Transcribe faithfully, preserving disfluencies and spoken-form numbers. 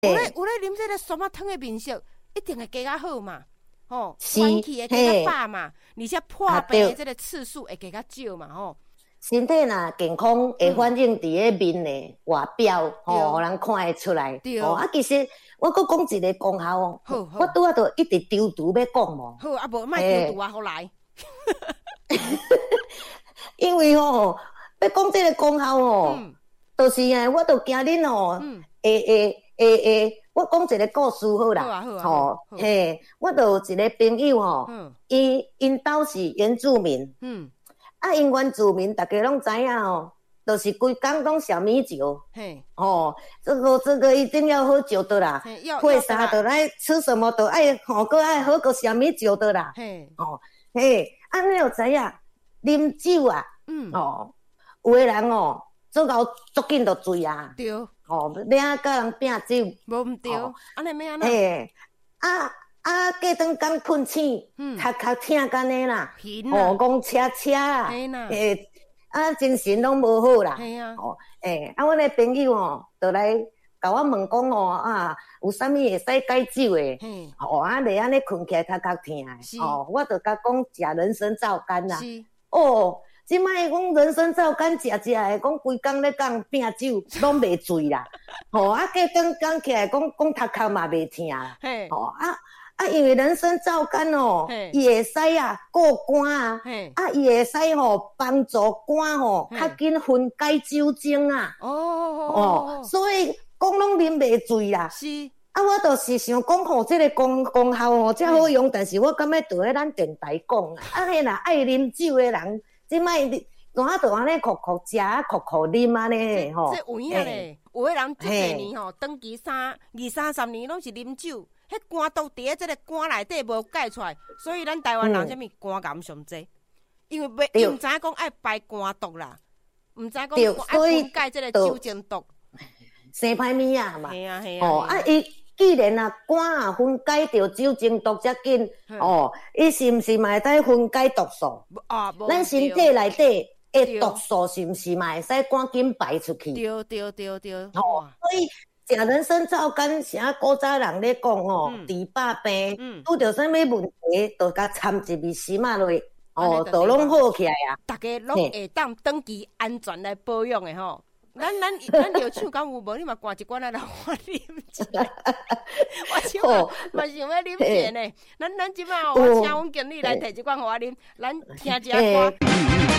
有咧有咧啉这个酸仔汤的面色，一定会加较好嘛。吼，元气会加较饱嘛，而且破病的这个次数会加较少嘛，吼。 身体若健康，会反映伫个面的外表，吼，互人看会出来。 对。 哦，啊，其实我佫讲一个功效哦，我拄仔着一直丢毒要讲无。 好，啊无莫丢毒啊，好来。 因为吼，要讲这个功效吼，就是啊，我着惊恁吼，会会会会，我讲一个故事好啦，吼，嘿，我着有一个朋友吼，伊因兜是原住民，嗯。啊，因原住民大家拢知影哦，就是规工拢小米酒，嘿，哦，这个这个一定要喝酒的啦，配啥的来吃什么都爱，吼，搁爱喝个小米酒的啦，嘿，哦，嘿，啊，你有知影，啉酒啊，嗯，哦，有的人哦，做到足紧就醉啊，对，哦，你啊甲人拼酒， 无毋对，安尼咩安尼？ 嘿，啊。啊，过当刚困醒，咔咔疼干呢啦，哦，讲车车啦，诶，啊，精神拢无好啦，哦，诶，啊，阮个朋友哦，就来甲我问讲哦，啊，有啥物会使解酒诶？哦，啊，你安尼困起来咔咔疼诶，哦，我就甲讲食人参皂苷啦，哦，即摆讲人参皂苷食食诶，讲规工咧讲拼酒拢袂醉啦，哦，啊，过当讲起来讲讲头壳嘛袂疼啦，哦，啊。啊，因为人参皂苷哦，伊会使啊过肝啊，啊，伊会使吼帮助肝吼较紧分解酒精啊。哦哦，所以讲拢啉袂醉啦。是。啊，我就是想讲吼，这个功功效吼才好用，但是我感觉就喺咱电台讲啊，啊，迄若爱啉酒的人，即摆怎啊就安尼酷酷食啊，酷酷啉安尼吼。 这有影咧，有的人这几年吼，长期三二三十年拢是啉酒。迄肝毒伫咧，即个肝内底无解出来，所以咱台湾人啥物肝癌上济，因为袂伊毋知影讲爱排肝毒啦，毋知影讲爱分解即个酒精毒， 生歹物啊嘛。 系啊系啊。 哦，啊伊既然啊肝啊分解着酒精毒遮紧，哦，伊是毋是嘛会使分解毒素？啊，无。咱身体内底的毒素是毋是嘛会使赶紧排出去？ 对对对对。 哦，所以。食人参皂苷，啥古早人咧讲哦，治百病，拄着啥物问题，就甲掺一味心啊落，哦，就拢好起来啊。 大家拢会当长期安全来保养的吼。咱咱咱药厂敢有无？你嘛灌一罐来让我啉一下。我想嘛想要啉一下呢。咱咱即摆哦，我请阮经理来摕一罐互我啉，咱听一下歌。